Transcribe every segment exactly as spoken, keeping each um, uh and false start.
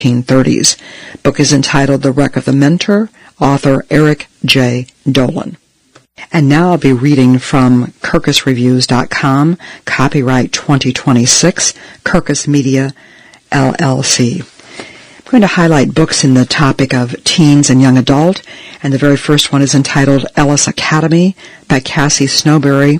nineteen thirties. Book is entitled The Wreck of the Mentor, author Eric J. Dolan. And now I'll be reading from Kirkus Reviews dot com, copyright twenty twenty-six, Kirkus Media, L L C. I'm going to highlight books in the topic of teens and young adult, and the very first one is entitled Ellis Academy by Cassie Snowberry.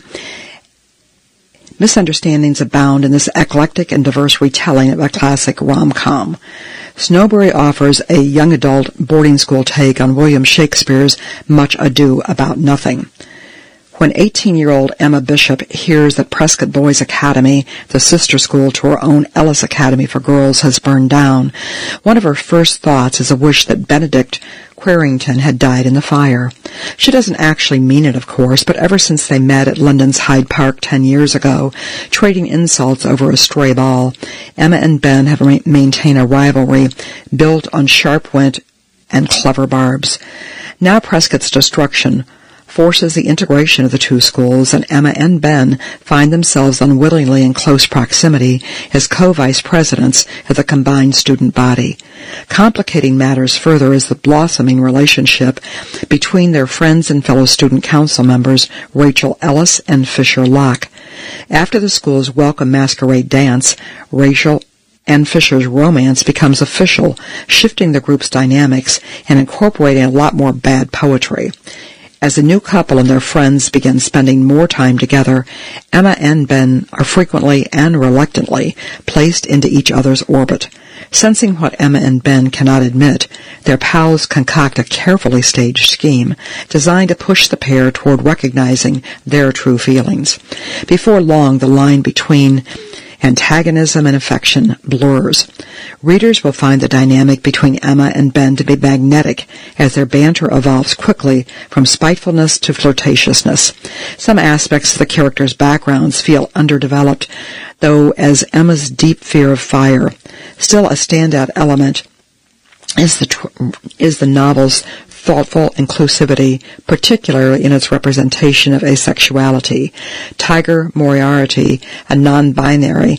Misunderstandings abound in this eclectic and diverse retelling of a classic rom-com. Snowberry offers a young adult boarding school take on William Shakespeare's Much Ado About Nothing. When eighteen-year-old Emma Bishop hears that Prescott Boys Academy, the sister school to her own Ellis Academy for Girls, has burned down, one of her first thoughts is a wish that Benedict Quarrington had died in the fire. She doesn't actually mean it, of course, but ever since they met at London's Hyde Park ten years ago, trading insults over a stray ball, Emma and Ben have ma- maintained a rivalry built on sharp wit and clever barbs. Now Prescott's destruction forces the integration of the two schools, and Emma and Ben find themselves unwittingly in close proximity as co-vice presidents of the combined student body. Complicating matters further is the blossoming relationship between their friends and fellow student council members Rachel Ellis and Fisher Locke. After the school's welcome masquerade dance, Rachel and Fisher's romance becomes official, shifting the group's dynamics and incorporating a lot more bad poetry. As the new couple and their friends begin spending more time together, Emma and Ben are frequently and reluctantly placed into each other's orbit. Sensing what Emma and Ben cannot admit, their pals concoct a carefully staged scheme designed to push the pair toward recognizing their true feelings. Before long, the line between antagonism and affection blurs. Readers will find the dynamic between Emma and Ben to be magnetic as their banter evolves quickly from spitefulness to flirtatiousness. Some aspects of the characters' backgrounds feel underdeveloped, though as Emma's deep fear of fire. Still a standout element is the, tr- is the novel's thoughtful inclusivity, particularly in its representation of asexuality. Tiger Moriarty, a non-binary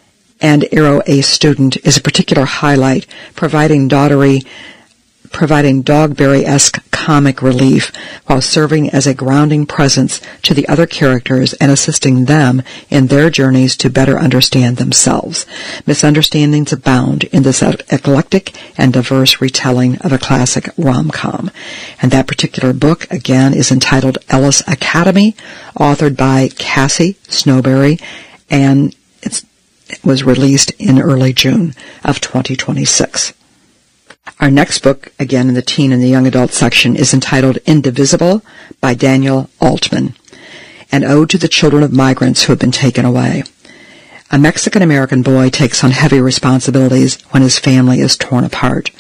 and Aero Ace student, is a particular highlight, providing doggery, providing Dogberry-esque comic relief while serving as a grounding presence to the other characters and assisting them in their journeys to better understand themselves. Misunderstandings abound in this eclectic and diverse retelling of a classic rom-com. And that particular book, again, is entitled Ellis Academy, authored by Cassie Snowberry, and it's, it was released in early June of twenty twenty-six. Our next book, again in the teen and the young adult section, is entitled Indivisible by Daniel Altman, an ode to the children of migrants who have been taken away. A Mexican-American boy takes on heavy responsibilities when his family is torn apart.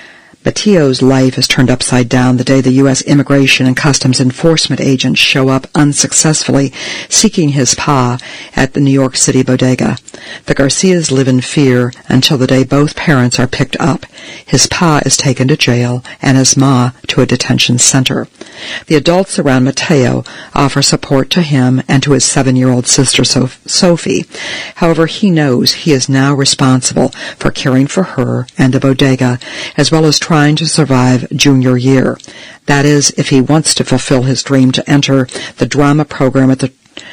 Mateo's life is turned upside down the day the U S Immigration and Customs Enforcement agents show up unsuccessfully seeking his pa at the New York City bodega. The Garcias live in fear until the day both parents are picked up. His pa is taken to jail and his ma to a detention center. The adults around Mateo offer support to him and to his seven-year-old sister Sophie. However, he knows he is now responsible for caring for her and the bodega, as well as trying to survive junior year. That is, if he wants to fulfill his dream to enter the drama program at the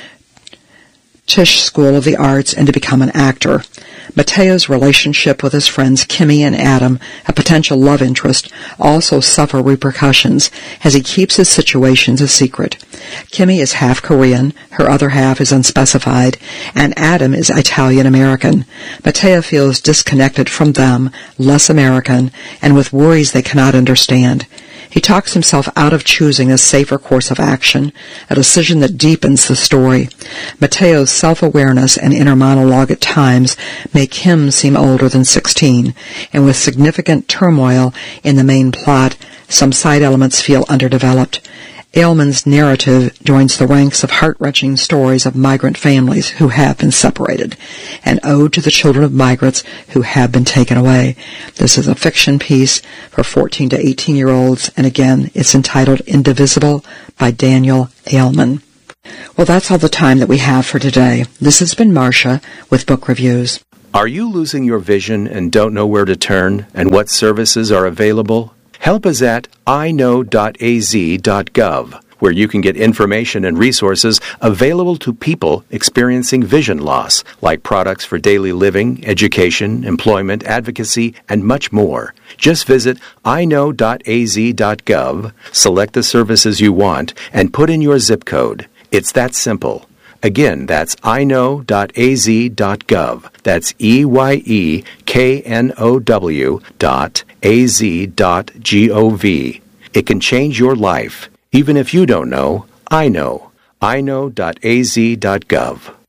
Tisch School of the Arts and to become an actor. Mateo's relationship with his friends Kimmy and Adam, a potential love interest, also suffer repercussions as he keeps his situations a secret. Kimmy is half Korean, her other half is unspecified, and Adam is Italian-American. Mateo feels disconnected from them, less American, and with worries they cannot understand. He talks himself out of choosing a safer course of action, a decision that deepens the story. Mateo's self-awareness and inner monologue at times make him seem older than sixteen, and with significant turmoil in the main plot, some side elements feel underdeveloped. Aylman's narrative joins the ranks of heart-wrenching stories of migrant families who have been separated, an ode to the children of migrants who have been taken away. This is a fiction piece for fourteen to eighteen-year-olds, and again, it's entitled Indivisible by Daniel Aylman. Well, that's all the time that we have for today. This has been Marcia with Book Reviews. Are you losing your vision and don't know where to turn and what services are available? Help is at i know dot a z dot gov, where you can get information and resources available to people experiencing vision loss, like products for daily living, education, employment, advocacy, and much more. Just visit i know dot a z dot gov, select the services you want, and put in your zip code. It's that simple. Again, that's i know dot a z dot gov. That's E Y E K N O W dot A Z dot G O V. It can change your life. Even if you don't know, I know. i know dot a z dot gov.